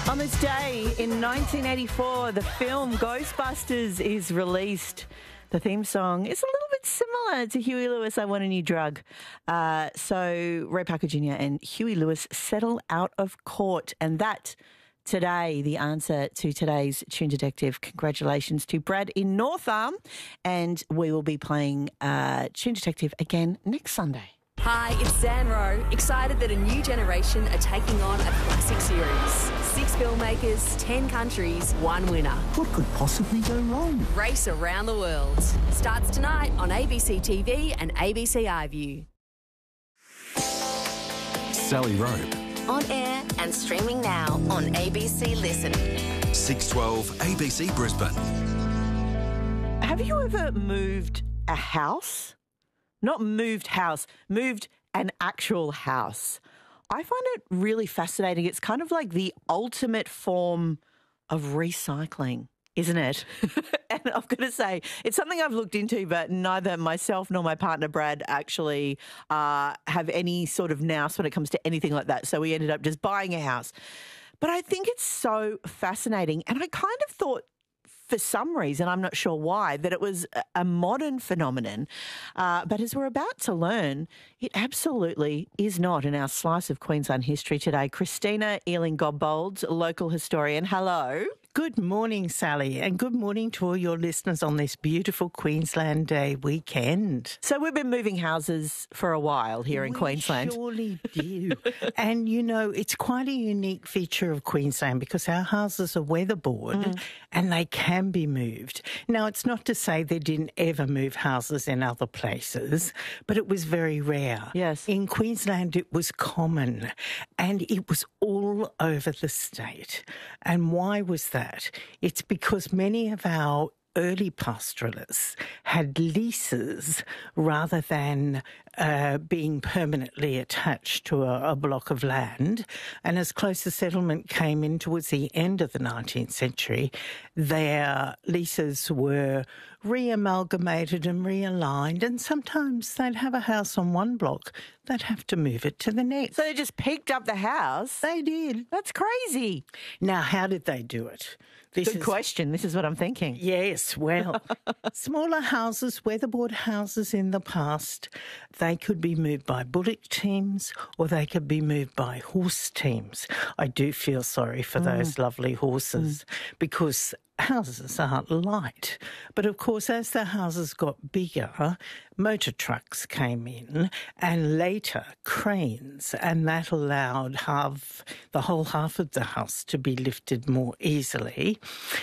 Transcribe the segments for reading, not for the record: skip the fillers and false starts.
On this day in 1984, the film Ghostbusters is released. The theme song is a little bit similar to Huey Lewis, I Want a New Drug. So Ray Parker Jr. and Huey Lewis settle out of court. And that, today, the answer to today's Tune Detective. Congratulations to Brad in North Arm. And we will be playing Tune Detective again next Sunday. Hi, it's Zan Rowe, excited that a new generation are taking on a classic series. 6 filmmakers, 10 countries, 1 winner. What could possibly go wrong? Race around the world. Starts tonight on ABC TV and ABC iView. Sally Rope. On air and streaming now on ABC Listen. 6:12 ABC Brisbane. Have you ever moved a house? Not moved house, moved an actual house. I find it really fascinating. It's kind of like the ultimate form of recycling, isn't it? And I've got to say, it's something I've looked into, but neither myself nor my partner Brad actually have any sort of nous when it comes to anything like that. So we ended up just buying a house. But I think it's so fascinating. And I kind of thought, for some reason, I'm not sure why, that it was a modern phenomenon. But as we're about to learn, it absolutely is not. In our slice of Queensland history today, Christina Ealing-Gobbold, local historian. Hello. Good morning, Sally, and good morning to all your listeners on this beautiful Queensland Day weekend. So we've been moving houses for a while here in Queensland. We surely do. And, you know, it's quite a unique feature of Queensland because our houses are weatherboard and they can be moved. Now, it's not to say they didn't ever move houses in other places, but it was very rare. Yes. In Queensland, it was common and it was all over the state. And why was that? It's because many of our early pastoralists had leases rather than being permanently attached to a block of land. And as closer settlement came in towards the end of the 19th century, their leases were re-amalgamated and realigned, and sometimes they'd have a house on one block, they'd have to move it to the next. So they just picked up the house? They did. That's crazy. Now, how did they do it? Good question. This is what I'm thinking. Yes, well, smaller houses, weatherboard houses in the past, they could be moved by bullock teams or they could be moved by horse teams. I do feel sorry for those lovely horses because houses aren't light. But of course, as the houses got bigger, motor trucks came in and later cranes, and that allowed the whole half of the house to be lifted more easily.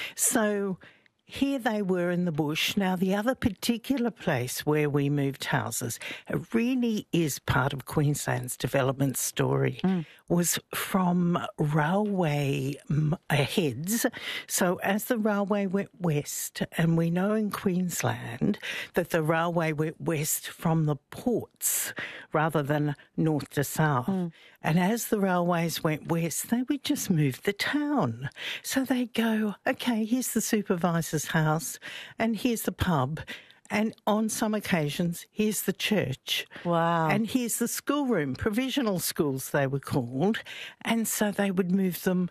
So here they were in the bush. Now, the other particular place where we moved houses, it really is part of Queensland's development story, was from railway heads. So as the railway went west, and we know in Queensland that the railway went west from the ports rather than north to south. And as the railways went west, they would just move the town. So they'd go, okay, here's the supervisor's house and here's the pub. And on some occasions, here's the church. Wow. And here's the schoolroom, provisional schools they were called. And so they would move them,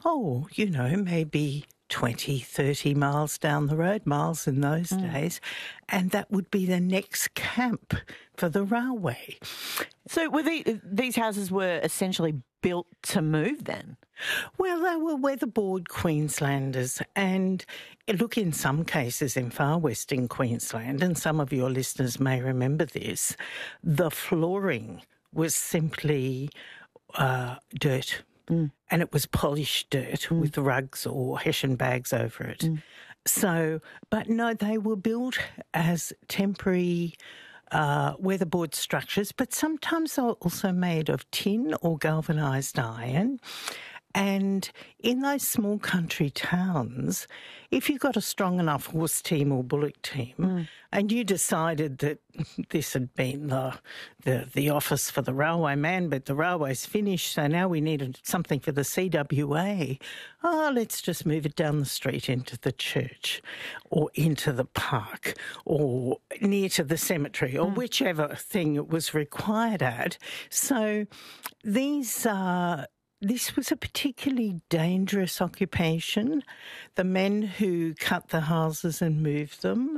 maybe 20, 30 miles down the road, miles in those days. And that would be the next camp for the railway. So were these houses were essentially built to move then? Well, they were weatherboard Queenslanders, and look, in some cases in far western Queensland, and some of your listeners may remember this, the flooring was simply dirt. And it was polished dirt with rugs or hessian bags over it. So, but no, they were built as temporary weatherboard structures, but sometimes they were also made of tin or galvanised iron. And in those small country towns, if you got a strong enough horse team or bullock team and you decided that this had been the office for the railway man, but the railway's finished, so now we needed something for the CWA, let's just move it down the street into the church or into the park or near to the cemetery or whichever thing it was required at. So these this was a particularly dangerous occupation. The men who cut the houses and moved them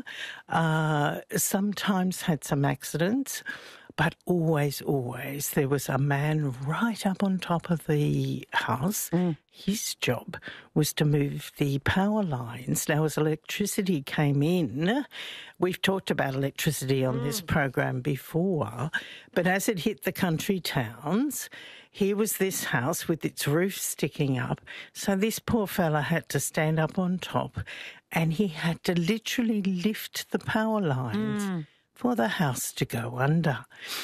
sometimes had some accidents, but always, there was a man right up on top of the house. His job was to move the power lines. Now, as electricity came in, we've talked about electricity on this program before, but as it hit the country towns, here was this house with its roof sticking up. So this poor fella had to stand up on top and he had to literally lift the power lines for the house to go under.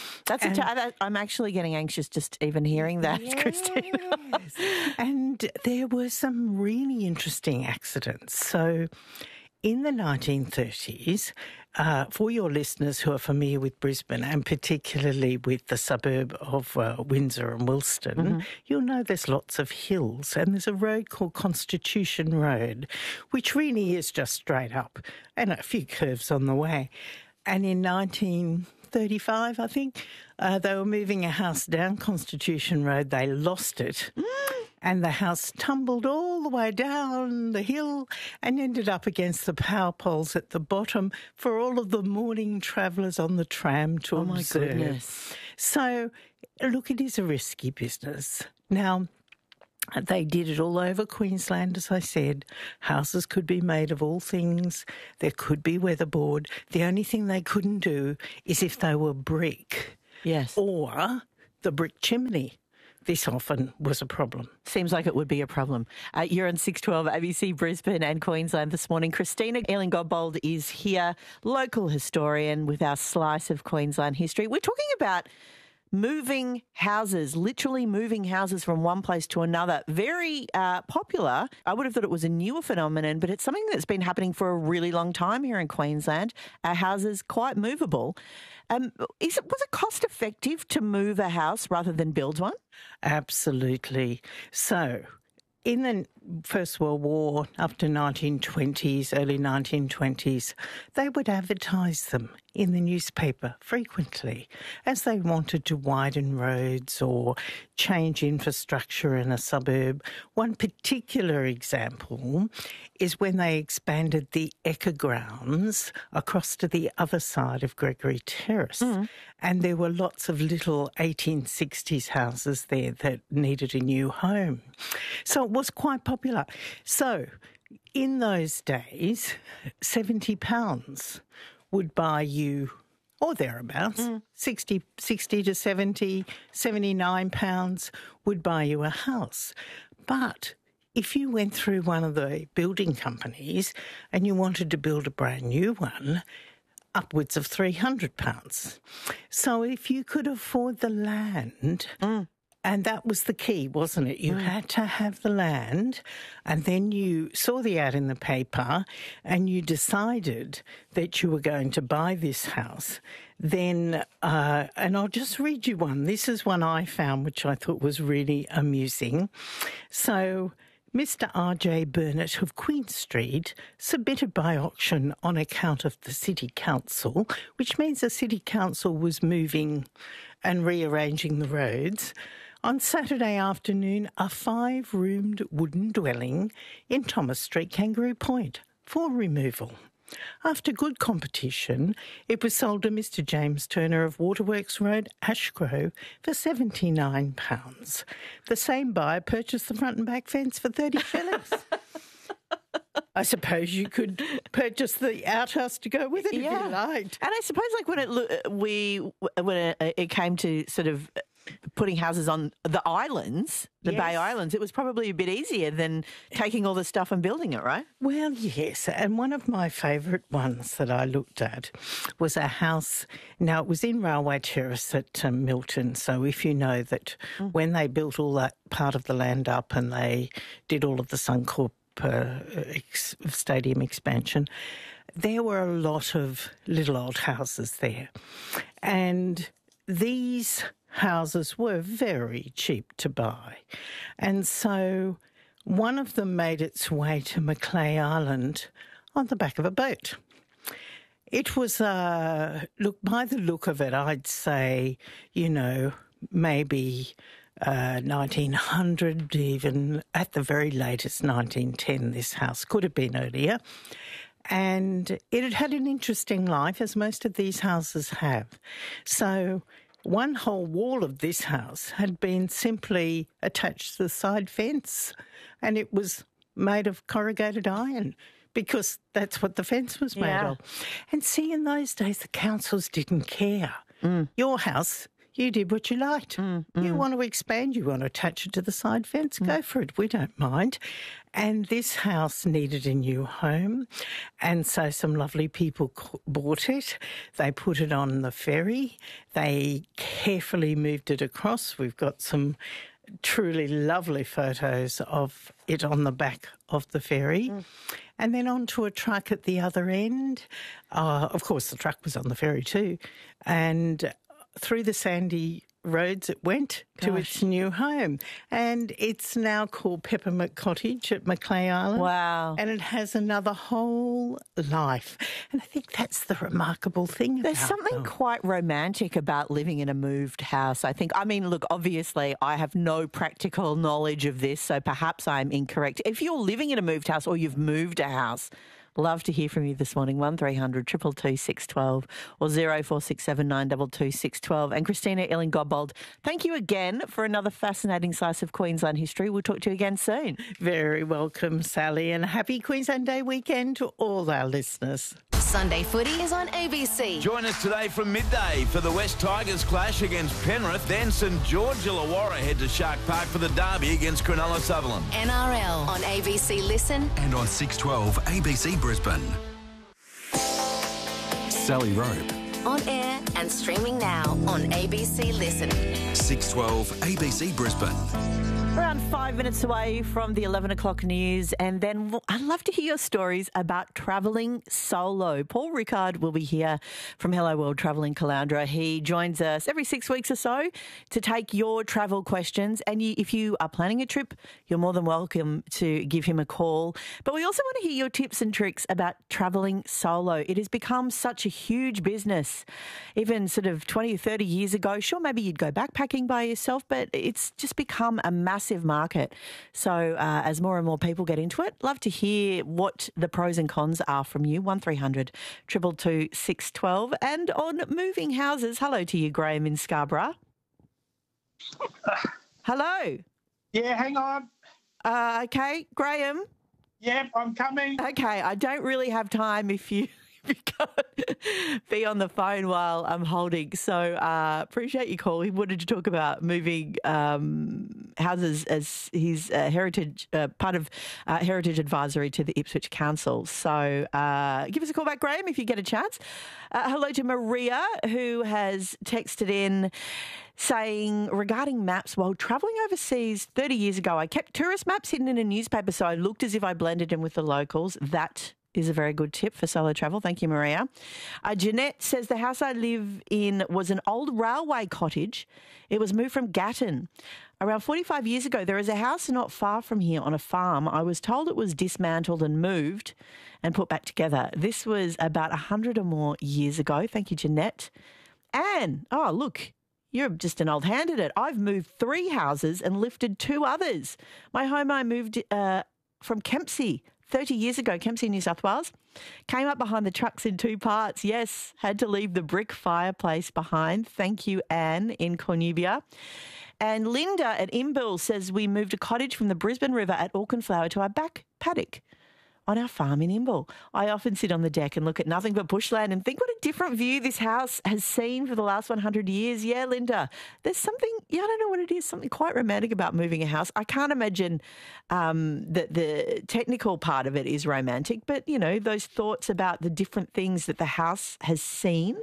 I'm actually getting anxious just even hearing that, Christine. And there were some really interesting accidents. So in the 1930s, for your listeners who are familiar with Brisbane and particularly with the suburb of Windsor and Wilston, you'll know there's lots of hills and there's a road called Constitution Road, which really is just straight up and a few curves on the way. And in 1935, I think, they were moving a house down Constitution Road. They lost it. And the house tumbled all the way down the hill and ended up against the power poles at the bottom for all of the morning travellers on the tram to observe. Oh, my goodness. So, look, it is a risky business. Now, they did it all over Queensland, as I said. Houses could be made of all things. There could be weatherboard. The only thing they couldn't do is if they were brick. Yes. Or the brick chimney. This often was a problem. Seems like it would be a problem. You're on 612 ABC Brisbane and Queensland this morning. Christina Ealing-Godbold is here, local historian with our slice of Queensland history. We're talking about moving houses, literally moving houses from one place to another. Very popular. I would have thought it was a newer phenomenon, but it's something that's been happening for a really long time here in Queensland. Our houses quite movable. Was it cost effective to move a house rather than build one? Absolutely. So, in the First World War, up to 1920s, early 1920s, they would advertise them in the newspaper frequently as they wanted to widen roads or change infrastructure in a suburb. One particular example is when they expanded the Ekka grounds across to the other side of Gregory Terrace. And there were lots of little 1860s houses there that needed a new home. So it was quite popular. So in those days, £70 would buy you, or thereabouts, 60 to 70, £79 would buy you a house. But if you went through one of the building companies and you wanted to build a brand new one, upwards of £300. So if you could afford the land, and that was the key, wasn't it? You had to have the land, and then you saw the ad in the paper and you decided that you were going to buy this house. Then, and I'll just read you one. This is one I found, which I thought was really amusing. So, Mr. R.J. Burnett of Queen Street submitted by auction on account of the City Council, which means the City Council was moving and rearranging the roads. On Saturday afternoon, a 5-roomed wooden dwelling in Thomas Street, Kangaroo Point, for removal. After good competition, it was sold to Mr. James Turner of Waterworks Road, Ashgrove, for £79. The same buyer purchased the front and back fence for 30 shillings. I suppose you could purchase the outhouse to go with it if you liked. And I suppose, like when it came to sort of putting houses on the islands, the Bay Islands, it was probably a bit easier than taking all the stuff and building it, right? Well, yes. And one of my favourite ones that I looked at was a house. Now, it was in Railway Terrace at Milton. So if you know that when they built all that part of the land up and they did all of the Suncorp stadium expansion, there were a lot of little old houses there. And these houses were very cheap to buy. And so one of them made its way to Macleay Island on the back of a boat. It was, look, by the look of it, I'd say, maybe 1900, even at the very latest 1910, this house could have been earlier. And it had had an interesting life, as most of these houses have. So one whole wall of this house had been simply attached to the side fence, and it was made of corrugated iron because that's what the fence was made of. And see, in those days, the councils didn't care. Your house, you did what you liked. You want to expand, you want to attach it to the side fence, go for it. We don't mind. And this house needed a new home, and so some lovely people bought it. They put it on the ferry. They carefully moved it across. We've got some truly lovely photos of it on the back of the ferry. And then onto a truck at the other end. Of course, the truck was on the ferry too. And through the sandy roads it went to its new home. And it's now called Peppermint Cottage at Macleay Island. Wow. And it has another whole life. And I think that's the remarkable thing There's about something them. quite romantic about living in a moved house, I think. I mean, look, obviously I have no practical knowledge of this, so perhaps I'm incorrect. If you're living in a moved house or you've moved a house, love to hear from you this morning. 1300 222 612 or 0467 922 612. And Christina Illing-Gobbold, thank you again for another fascinating slice of Queensland history. We'll talk to you again soon. Very welcome, Sally, and happy Queensland Day weekend to all our listeners. Sunday footy is on ABC. Join us today from midday for the West Tigers clash against Penrith. Then St George Illawarra head to Shark Park for the derby against Cronulla Sutherland. NRL on ABC Listen. And on 612 ABC Brisbane. Sally Rope. On air and streaming now on ABC Listen. 612 ABC Brisbane. Around 5 minutes away from the 11 o'clock news, and then I'd love to hear your stories about travelling solo. Paul Rickard will be here from Hello World Travel in Caloundra. He joins us every 6 weeks or so to take your travel questions, and if you are planning a trip, you're more than welcome to give him a call. But we also want to hear your tips and tricks about travelling solo. It has become such a huge business. Even sort of 20 or 30 years ago, sure, maybe you'd go backpacking by yourself, but it's just become a massive market. So as more and more people get into it, love to hear what the pros and cons are from you. 1300 222 612. And on moving houses, hello to you, Graham in Scarborough. Hello. Yeah, hang on. Okay, Graham. Yep, I'm coming. Okay, I don't really have time if you can't be on the phone while I'm holding. So appreciate your call. He wanted to talk about moving houses as his heritage, part of Heritage Advisory to the Ipswich Council. So give us a call back, Graham, if you get a chance. Hello to Maria, who has texted in saying, regarding maps, while travelling overseas 30 years ago, I kept tourist maps hidden in a newspaper so I looked as if I blended in with the locals. That is a very good tip for solo travel. Thank you, Maria. Jeanette says the house I live in was an old railway cottage. It was moved from Gatton. Around 45 years ago, there is a house not far from here on a farm. I was told it was dismantled and moved and put back together. This was about 100 or more years ago. Thank you, Jeanette. Anne, oh, look, you're just an old hand at it. I've moved 3 houses and lifted 2 others. My home I moved from Kempsey 30 years ago, Kempsey, New South Wales. Came up behind the trucks in 2 parts. Yes, had to leave the brick fireplace behind. Thank you, Anne in Cornubia. And Linda at Imbil says we moved a cottage from the Brisbane River at Auchenflower to our back paddock on our farm in Imbil. I often sit on the deck and look at nothing but bushland and think what a different view this house has seen for the last 100 years. Yeah, Linda, there's something, I don't know what it is, something quite romantic about moving a house. I can't imagine that the technical part of it is romantic, but, you know, those thoughts about the different things that the house has seen.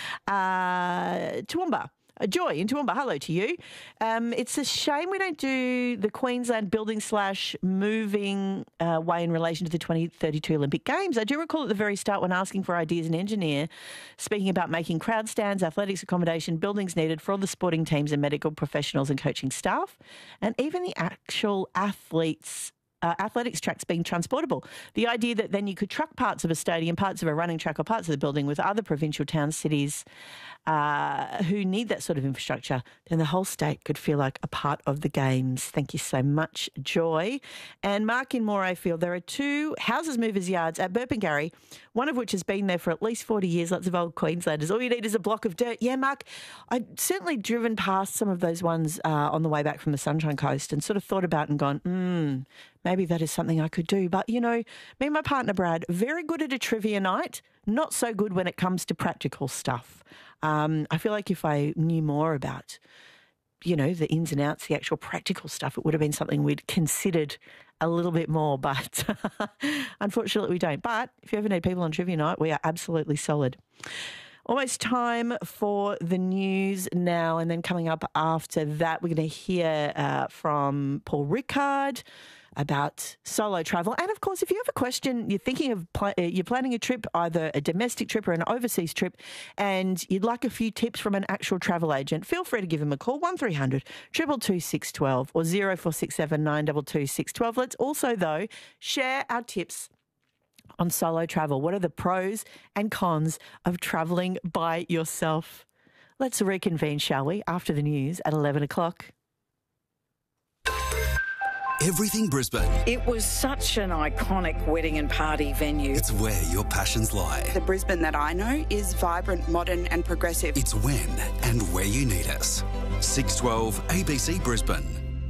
Toowoomba. Joy in Toowoomba, hello to you. It's a shame we don't do the Queensland building/moving way in relation to the 2032 Olympic Games. I do recall at the very start when asking for ideas an engineer, speaking about making crowd stands, athletics accommodation, buildings needed for all the sporting teams and medical professionals and coaching staff, and even the actual athletes athletics tracks being transportable. The idea that then you could truck parts of a stadium, parts of a running track or parts of the building with other provincial towns, cities who need that sort of infrastructure, then the whole state could feel like a part of the games. Thank you so much, Joy. And Mark in Morayfield, there are 2 houses movers yards at Burpengary, one of which has been there for at least 40 years, lots of old Queenslanders. All you need is a block of dirt. Yeah, Mark, I've certainly driven past some of those ones on the way back from the Sunshine Coast and sort of thought about and gone, maybe that is something I could do. But, you know, me and my partner, Brad, very good at a trivia night, not so good when it comes to practical stuff. I feel like if I knew more about, you know, the ins and outs, the actual practical stuff, it would have been something we'd considered a little bit more, but unfortunately we don't. But if you ever need people on trivia night, we are absolutely solid. Almost time for the news now, and then coming up after that, we're going to hear from Paul Rickard about solo travel. And, of course, if you have a question, you're thinking of you're planning a trip, either a domestic trip or an overseas trip, and you'd like a few tips from an actual travel agent, feel free to give them a call, 1300 222 612 or 0467 922 612. Let's also, though, share our tips on solo travel. What are the pros and cons of travelling by yourself? Let's reconvene, shall we, after the news at 11 o'clock. Everything Brisbane. It was such an iconic wedding and party venue. It's where your passions lie. The Brisbane that I know is vibrant, modern and progressive. It's when and where you need us. 612 ABC Brisbane.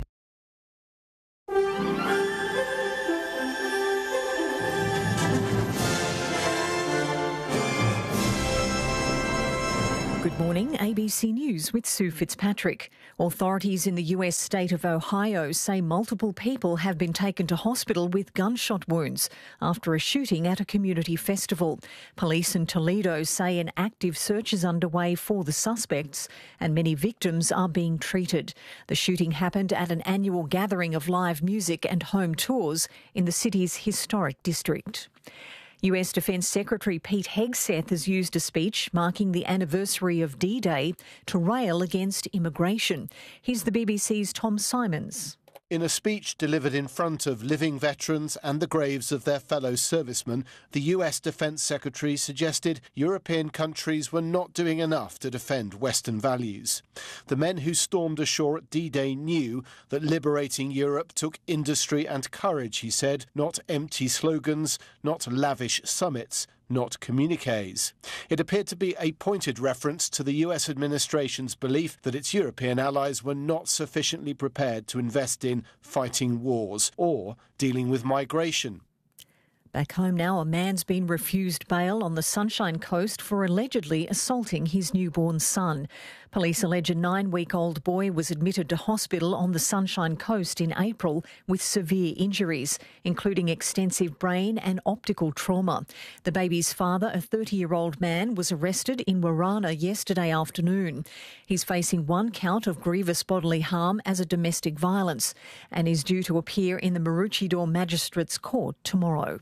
Good morning, ABC News with Sue Fitzpatrick. Authorities in the US state of Ohio say multiple people have been taken to hospital with gunshot wounds after a shooting at a community festival. Police in Toledo say an active search is underway for the suspects and many victims are being treated. The shooting happened at an annual gathering of live music and home tours in the city's historic district. US Defence Secretary Pete Hegseth has used a speech marking the anniversary of D-Day to rail against immigration. Here's the BBC's Tom Simons. In a speech delivered in front of living veterans and the graves of their fellow servicemen, the US Defence Secretary suggested European countries were not doing enough to defend Western values. The men who stormed ashore at D-Day knew that liberating Europe took industry and courage, he said, not empty slogans, not lavish summits, not communiques. It appeared to be a pointed reference to the US administration's belief that its European allies were not sufficiently prepared to invest in fighting wars or dealing with migration. Back home now, a man's been refused bail on the Sunshine Coast for allegedly assaulting his newborn son. Police allege a 9-week-old boy was admitted to hospital on the Sunshine Coast in April with severe injuries, including extensive brain and optical trauma. The baby's father, a 30-year-old man, was arrested in Warana yesterday afternoon. He's facing 1 count of grievous bodily harm as a domestic violence and is due to appear in the Maroochydore Magistrates Court tomorrow.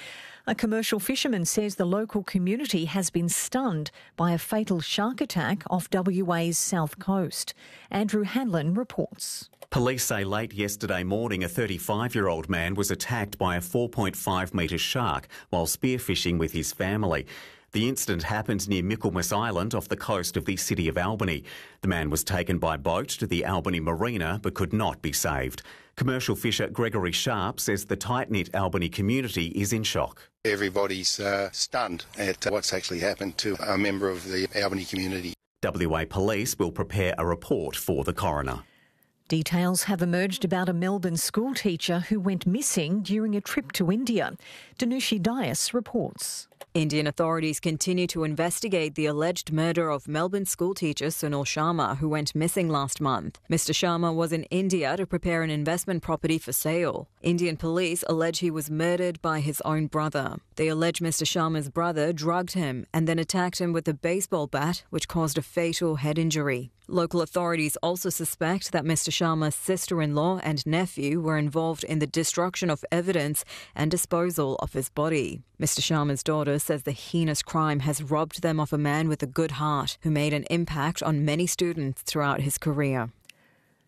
A commercial fisherman says the local community has been stunned by a fatal shark attack off WA's south coast. Andrew Hanlon reports. Police say late yesterday morning a 35-year-old man was attacked by a 4.5-metre shark while spearfishing with his family. The incident happened near Michaelmas Island off the coast of the city of Albany. The man was taken by boat to the Albany Marina but could not be saved. Commercial fisher Gregory Sharp says the tight-knit Albany community is in shock. Everybody's stunned at what's actually happened to a member of the Albany community. WA Police will prepare a report for the coroner. Details have emerged about a Melbourne school teacher who went missing during a trip to India. Danushi Dias reports. Indian authorities continue to investigate the alleged murder of Melbourne schoolteacher Sunil Sharma, who went missing last month. Mr. Sharma was in India to prepare an investment property for sale. Indian police allege he was murdered by his own brother. They allege Mr. Sharma's brother drugged him and then attacked him with a baseball bat, which caused a fatal head injury. Local authorities also suspect that Mr. Sharma's sister-in-law and nephew were involved in the destruction of evidence and disposal of his body. Mr. Sharma's daughter says the heinous crime has robbed them of a man with a good heart who made an impact on many students throughout his career.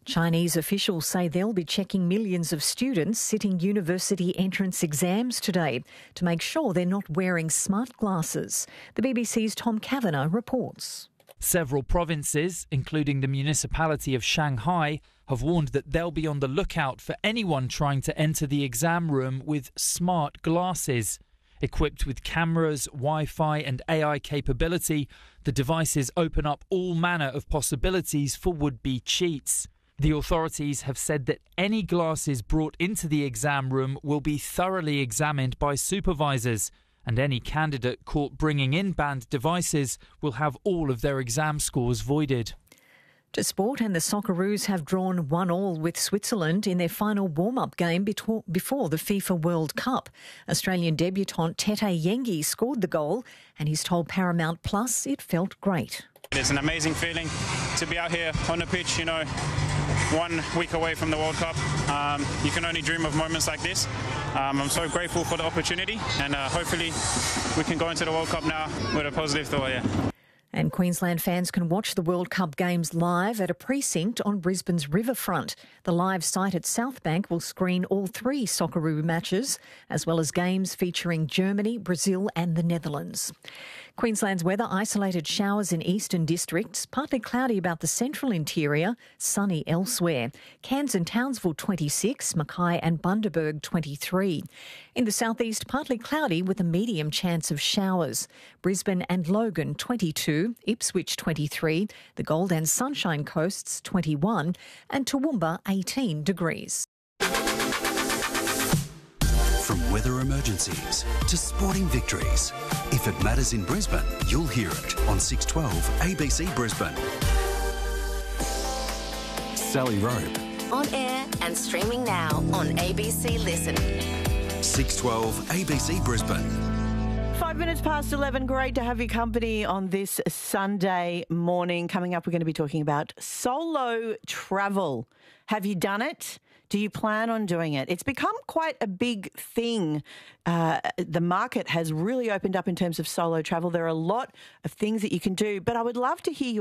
Chinese officials say they'll be checking millions of students sitting university entrance exams today to make sure they're not wearing smart glasses. The BBC's Tom Kavanagh reports. Several provinces, including the municipality of Shanghai, have warned that they'll be on the lookout for anyone trying to enter the exam room with smart glasses. Equipped with cameras, Wi-Fi and AI capability, the devices open up all manner of possibilities for would-be cheats. The authorities have said that any glasses brought into the exam room will be thoroughly examined by supervisors, and any candidate caught bringing in banned devices will have all of their exam scores voided. To sport, and the Socceroos have drawn 1-1 with Switzerland in their final warm-up game before the FIFA World Cup. Australian debutant Tete Yengi scored the goal, and he's told Paramount Plus it felt great. It's an amazing feeling to be out here on the pitch, 1 week away from the World Cup. You can only dream of moments like this. I'm so grateful for the opportunity, and hopefully we can go into the World Cup now with a positive thought, And Queensland fans can watch the World Cup games live at a precinct on Brisbane's riverfront. The live site at Southbank will screen all 3 Socceroo matches, as well as games featuring Germany, Brazil and the Netherlands. Queensland's weather: isolated showers in eastern districts, partly cloudy about the central interior, sunny elsewhere. Cairns and Townsville 26, Mackay and Bundaberg 23. In the southeast, partly cloudy with a medium chance of showers. Brisbane and Logan 22, Ipswich 23, the Gold and Sunshine Coasts 21 and Toowoomba 18 degrees. From weather emergencies to sporting victories, if it matters in Brisbane, you'll hear it on 612 ABC Brisbane. Sally Rope. On air and streaming now on ABC Listen. 612 ABC Brisbane. 5 minutes past 11. Great to have your company on this Sunday morning. Coming up, we're going to be talking about solo travel. Have you done it? Do you plan on doing it? It's become quite a big thing. The market has really opened up in terms of solo travel. There are a lot of things that you can do, but I would love to hear your